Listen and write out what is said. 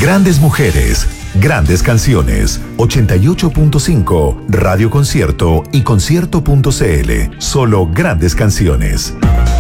Grandes mujeres, grandes canciones. 88.5, Radio Concierto y concierto.cl. Solo grandes canciones.